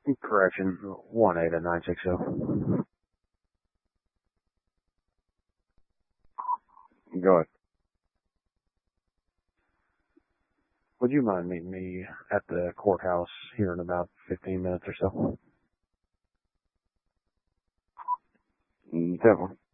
Correction, 18960. Go ahead. Would you mind meeting me at the courthouse here in about 15 minutes or so? Definitely.